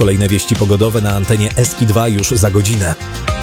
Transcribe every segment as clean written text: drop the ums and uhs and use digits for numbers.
Kolejne wieści pogodowe na antenie SK2 już za godzinę.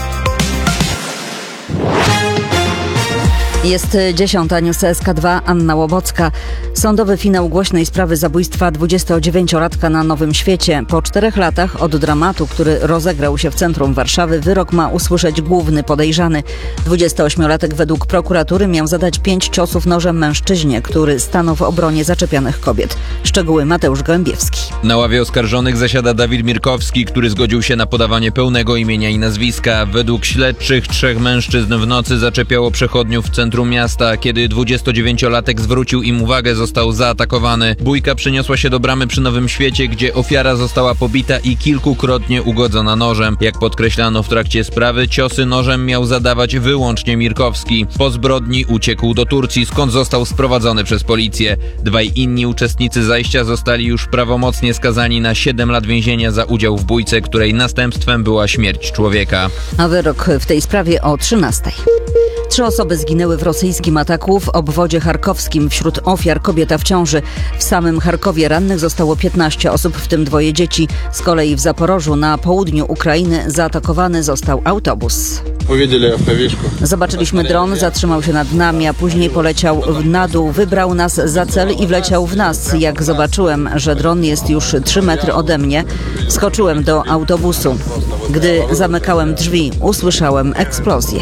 Jest 10. News SK2, Anna Łobocka. Sądowy finał głośnej sprawy zabójstwa 29-latka na Nowym Świecie. Po 4 latach od dramatu, który rozegrał się w centrum Warszawy, wyrok ma usłyszeć główny podejrzany. 28-latek według prokuratury miał zadać 5 ciosów nożem mężczyźnie, który stanął w obronie zaczepianych kobiet. Szczegóły Mateusz Gołębiewski. Na ławie oskarżonych zasiada Dawid Mirkowski, który zgodził się na podawanie pełnego imienia i nazwiska. Według śledczych 3 mężczyzn w nocy zaczepiało przechodniów w centrum miasta. Kiedy 29-latek zwrócił im uwagę, został zaatakowany. Bójka przyniosła się do bramy przy Nowym Świecie, gdzie ofiara została pobita i kilkukrotnie ugodzona nożem. Jak podkreślano w trakcie sprawy, ciosy nożem miał zadawać wyłącznie Mirkowski. Po zbrodni uciekł do Turcji, skąd został sprowadzony przez policję. 2 inni uczestnicy zajścia zostali już prawomocnie skazani na 7 lat więzienia za udział w bójce, której następstwem była śmierć człowieka. A wyrok w tej sprawie o 13:00. 3 osoby zginęły w rosyjskim ataku w obwodzie charkowskim. Wśród ofiar kobieta w ciąży. W samym Charkowie rannych zostało 15 osób, w tym 2 dzieci. Z kolei w Zaporożu na południu Ukrainy zaatakowany został autobus. Zobaczyliśmy dron, zatrzymał się nad nami, a później poleciał na dół, wybrał nas za cel i wleciał w nas. Jak zobaczyłem, że dron jest już 3 metry ode mnie, skoczyłem do autobusu. Gdy zamykałem drzwi, usłyszałem eksplozję.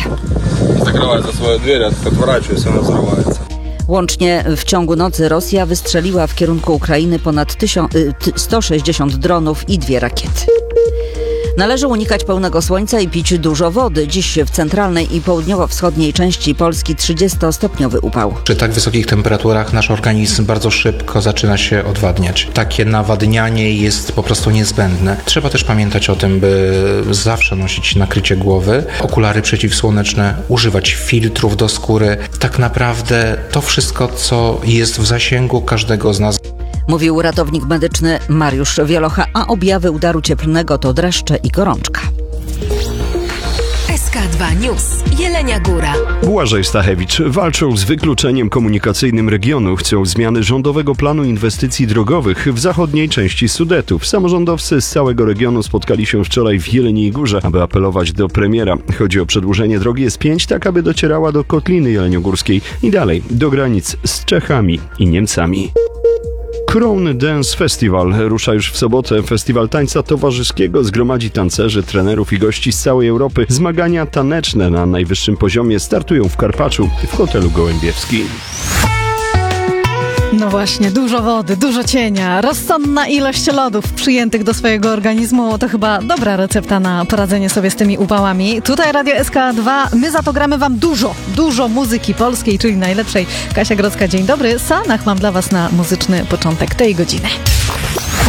Łącznie w ciągu nocy Rosja wystrzeliła w kierunku Ukrainy ponad 160 dronów i 2 rakiety. Należy unikać pełnego słońca i pić dużo wody. Dziś w centralnej i południowo-wschodniej części Polski 30-stopniowy upał. Przy tak wysokich temperaturach nasz organizm bardzo szybko zaczyna się odwadniać. Takie nawadnianie jest po prostu niezbędne. Trzeba też pamiętać o tym, by zawsze nosić nakrycie głowy, okulary przeciwsłoneczne, używać filtrów do skóry. Tak naprawdę to wszystko, co jest w zasięgu każdego z nas. Mówił ratownik medyczny Mariusz Wielocha, a objawy udaru cieplnego to dreszcze i gorączka. SK2 News. Jelenia Góra. Błażej Stachewicz. Walczą z wykluczeniem komunikacyjnym regionu. Chcą zmiany rządowego planu inwestycji drogowych w zachodniej części Sudetów. Samorządowcy z całego regionu spotkali się wczoraj w Jeleniej Górze, aby apelować do premiera. Chodzi o przedłużenie drogi S5, tak aby docierała do Kotliny Jeleniogórskiej i dalej do granic z Czechami i Niemcami. Crown Dance Festival rusza już w sobotę. Festiwal tańca towarzyskiego zgromadzi tancerzy, trenerów i gości z całej Europy. Zmagania taneczne na najwyższym poziomie startują w Karpaczu w hotelu Gołębiewskim. No właśnie, dużo wody, dużo cienia, rozsądna ilość lodów przyjętych do swojego organizmu to chyba dobra recepta na poradzenie sobie z tymi upałami. Tutaj Radio SK2, my za to gramy wam dużo muzyki polskiej, czyli najlepszej. Kasia Grodzka, dzień dobry. Sanach mam dla was na muzyczny początek tej godziny.